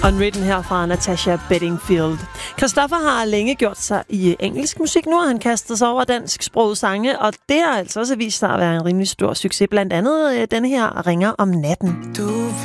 Unwritten her fra Natasha Bedingfield. Christoffer har længe gjort sig i engelsk musik. Nu har han kastet sig over dansksprogede sange, og det har altså også vist sig at være en rimelig stor succes. Blandt andet denne her Ringer om natten.